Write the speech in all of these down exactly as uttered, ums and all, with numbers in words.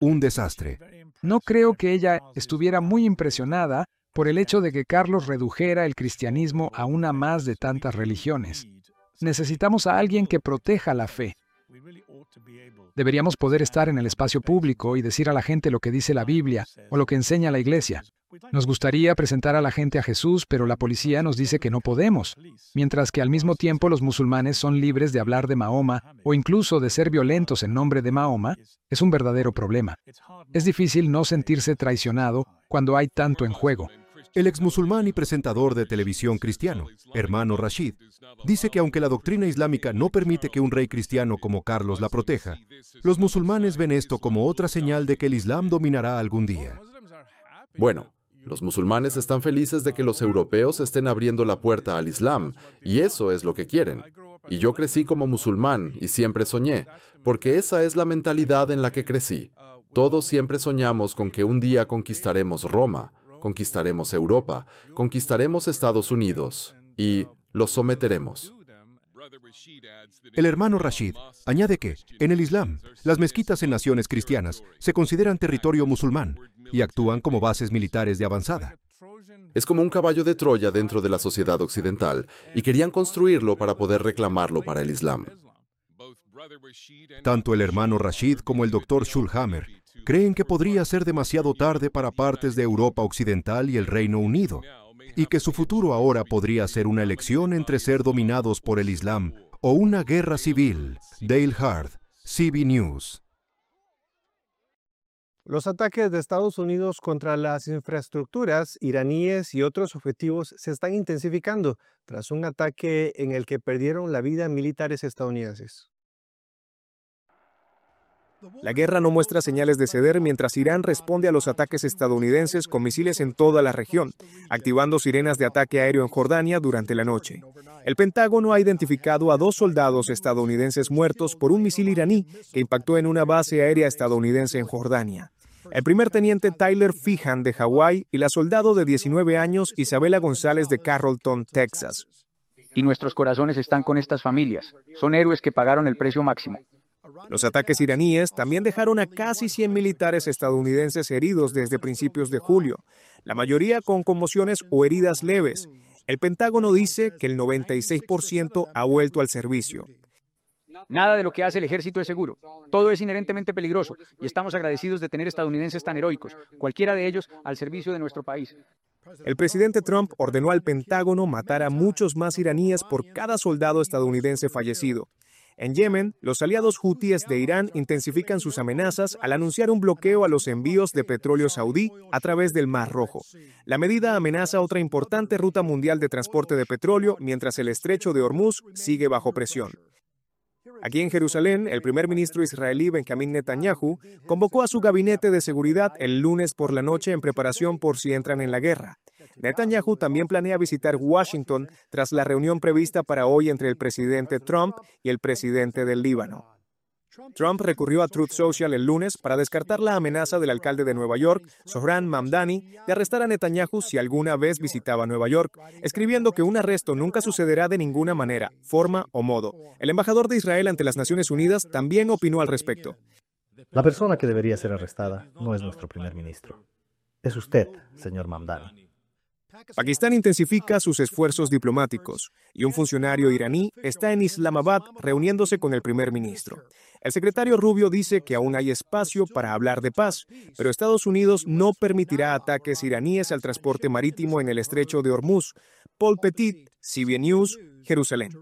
un desastre. No creo que ella estuviera muy impresionada por el hecho de que Carlos redujera el cristianismo a una más de tantas religiones. Necesitamos a alguien que proteja la fe. Deberíamos poder estar en el espacio público y decir a la gente lo que dice la Biblia o lo que enseña la Iglesia. Nos gustaría presentar a la gente a Jesús, pero la policía nos dice que no podemos, mientras que al mismo tiempo los musulmanes son libres de hablar de Mahoma o incluso de ser violentos en nombre de Mahoma. Es un verdadero problema. Es difícil no sentirse traicionado cuando hay tanto en juego. El exmusulmán y presentador de televisión cristiano, Hermano Rashid, dice que aunque la doctrina islámica no permite que un rey cristiano como Carlos la proteja, los musulmanes ven esto como otra señal de que el Islam dominará algún día. Bueno, los musulmanes están felices de que los europeos estén abriendo la puerta al Islam, y eso es lo que quieren. Y yo crecí como musulmán y siempre soñé, porque esa es la mentalidad en la que crecí. Todos siempre soñamos con que un día conquistaremos Roma, conquistaremos Europa, conquistaremos Estados Unidos y los someteremos. El hermano Rashid añade que, en el Islam, las mezquitas en naciones cristianas se consideran territorio musulmán y actúan como bases militares de avanzada. Es como un caballo de Troya dentro de la sociedad occidental, y querían construirlo para poder reclamarlo para el Islam. Tanto el hermano Rashid como el doctor Schulhammer creen que podría ser demasiado tarde para partes de Europa Occidental y el Reino Unido, y que su futuro ahora podría ser una elección entre ser dominados por el Islam o una guerra civil. Dale Hard, C B News. Los ataques de Estados Unidos contra las infraestructuras iraníes y otros objetivos se están intensificando tras un ataque en el que perdieron la vida militares estadounidenses. La guerra no muestra señales de ceder mientras Irán responde a los ataques estadounidenses con misiles en toda la región, activando sirenas de ataque aéreo en Jordania durante la noche. El Pentágono ha identificado a dos soldados estadounidenses muertos por un misil iraní que impactó en una base aérea estadounidense en Jordania. El primer teniente Tyler Feehan de Hawái y la soldado de diecinueve años Isabela González de Carrollton, Texas. Y nuestros corazones están con estas familias. Son héroes que pagaron el precio máximo. Los ataques iraníes también dejaron a casi cien militares estadounidenses heridos desde principios de julio, la mayoría con conmociones o heridas leves. El Pentágono dice que el noventa y seis por ciento ha vuelto al servicio. Nada de lo que hace el ejército es seguro. Todo es inherentemente peligroso y estamos agradecidos de tener estadounidenses tan heroicos, cualquiera de ellos al servicio de nuestro país. El presidente Trump ordenó al Pentágono matar a muchos más iraníes por cada soldado estadounidense fallecido. En Yemen, los aliados hutíes de Irán intensifican sus amenazas al anunciar un bloqueo a los envíos de petróleo saudí a través del Mar Rojo. La medida amenaza otra importante ruta mundial de transporte de petróleo mientras el estrecho de Hormuz sigue bajo presión. Aquí en Jerusalén, el primer ministro israelí Benjamín Netanyahu convocó a su gabinete de seguridad el lunes por la noche en preparación por si entran en la guerra. Netanyahu también planea visitar Washington tras la reunión prevista para hoy entre el presidente Trump y el presidente del Líbano. Trump recurrió a Truth Social el lunes para descartar la amenaza del alcalde de Nueva York, Zohran Mamdani, de arrestar a Netanyahu si alguna vez visitaba Nueva York, escribiendo que un arresto nunca sucederá de ninguna manera, forma o modo. El embajador de Israel ante las Naciones Unidas también opinó al respecto. La persona que debería ser arrestada no es nuestro primer ministro. Es usted, señor Mamdani. Pakistán intensifica sus esfuerzos diplomáticos y un funcionario iraní está en Islamabad reuniéndose con el primer ministro. El secretario Rubio dice que aún hay espacio para hablar de paz, pero Estados Unidos no permitirá ataques iraníes al transporte marítimo en el estrecho de Hormuz. Paul Petit, C B News, Jerusalén.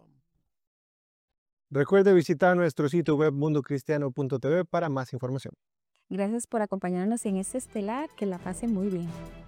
Recuerde visitar nuestro sitio web mundo cristiano punto t v para más información. Gracias por acompañarnos en este estelar. Que la pasen muy bien.